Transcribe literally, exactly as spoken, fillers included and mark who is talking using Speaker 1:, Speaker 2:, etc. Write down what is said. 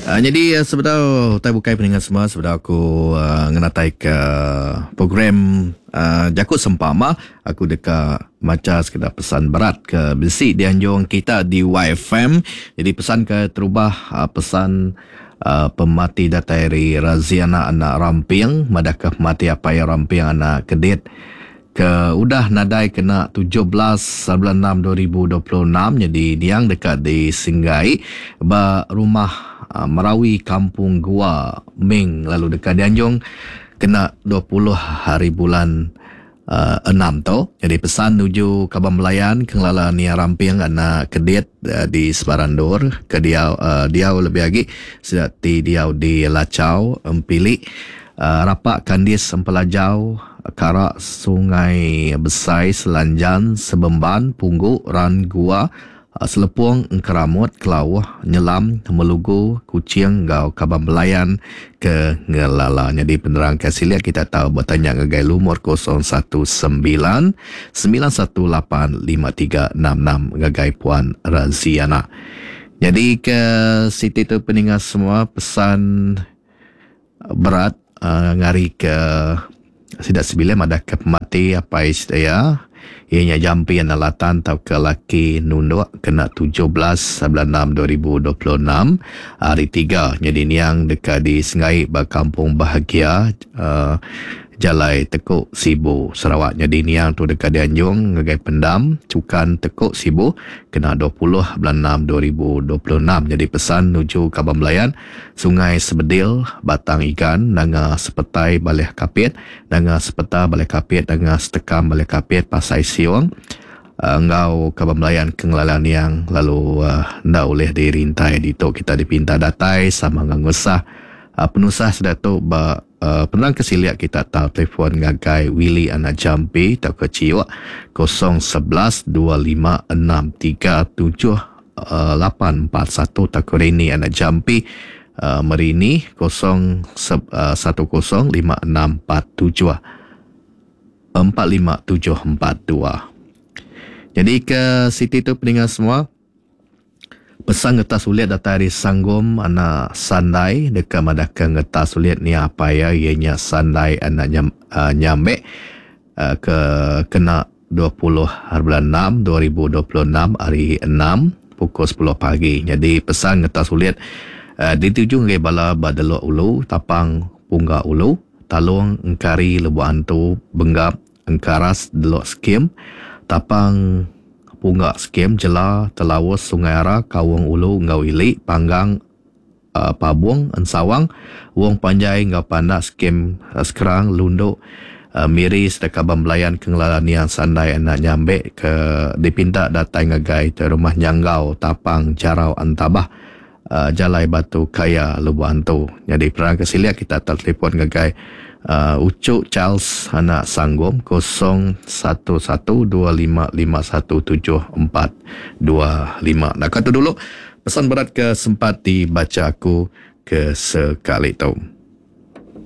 Speaker 1: Uh, jadi uh, sebenarnya saya bukai peningan semua sebenarnya aku uh, ngenatai ke program uh, Jakut Sempama. Aku dekat macam sekedar pesan berat ke besi di anjung kita di Y F M. Jadi pesan ke terubah uh, pesan uh, pemati datari Raziana anak Rampiang, madakah mati apa ya Rampiang anak Kedet ke udah nadai kena tujuh belas bulan enam dua ribu dua puluh enam. Jadi diang dekat di Singgai ba rumah uh, Merawi Kampung Gua Ming, lalu dekat di Anjung kena dua puluh hari bulan uh, enam tu. Jadi pesan nuju Kabang Melayan kenglala Nia Rampiang anak Kedet uh, di Separandur ke Diau uh, Diau lebih lagi sedati Diau di Lacau Empili uh, rapak Kandis Empelajau Karak Sungai Besai Selanjan Sebemban Punggu Ran Gua Selepung Engkeramut Kelawah Nyelam Melugu Kucing Gau Kabang Melayan ke Ngelala. Jadi penerang kasih lihat kita tahu bertanya ngegai lumur kosong satu sembilan sembilan satu lapan lima tiga enam enam ngegai Puan Raziana. Jadi ke Siti tu peningat semua pesan berat uh, ngari ke Sidak sebilam ada ke pemati apa istia ianya jampi yang alatan tau ke laki nunduk kena tujuh belas bulan enam dua ribu dua puluh enam hari tiga. Jadi niang dekat di Sengai Kampung Bahagia uh, Jalai Tekuk Sibu Sarawak. Jadi niang tu dekat di Anjung ngegai pendam Cukan Tekuk Sibu kena dua puluh bulan enam dua ribu dua puluh enam. Jadi pesan nuju Kabang Melayan Sungai Sebedil Batang Ikan Nanga Sepetai Baleh Kapit Nanga Sepeta Baleh Kapit Nanga Setekam Baleh Kapit Pasai Siong uh, ngau Kabang Melayan kenglalan yang lalu uh, ndak oleh dirintai dito kita dipinta datai sama ngangusah uh, penusah sedatuk ba Uh, penerang kesiliak kita tahu telefon ngagai Willy anak Jambi tak keciwa kosong sebelas dua lima enam tiga tujuh lapan empat satu tak ini anak Jambi uh, merini kosong satu kosong lima enam empat tujuh empat lima tujuh empat dua. Jadi ke Siti tu peningat semua pesan ngetas sulit datari sanggum anak Sandai dekat madaka ngetas sulit ni apa ya ianya Sandai anak nyam, uh, nyambe uh, ke kena dua puluh bulan enam dua ribu dua puluh enam hari enam pukul sepuluh pagi. Jadi pesan ngetas sulit uh, dituju ngai bala badelo ulu tapang pungga ulu talung engkari lebu antu benggap engkaras delok skim tapang Punggak Skim Jela Telawus Sungai Ara Kawung Ulu Ngau Ili Panggang uh, Pabuang Ensawang Wong Panjai Ngau Pandak Skim uh, Sekerang Lunduk uh, Miri Sedekah Bambelayan Kengelalan yang Sandai anak nyambe ke dipinta datai ngagai ke rumah Nyanggau Tapang Jarau Antabah uh, Jalai Batu Kaya Lubu Antu. Jadi perang kesiliak kita telepon ngagai Uh, Ucuk Charles anak Sanggum kosong satu satu dua lima lima satu tujuh empat dua lima. Nak kata dulu pesan berat ke sempat dibaca aku ke sekali tu.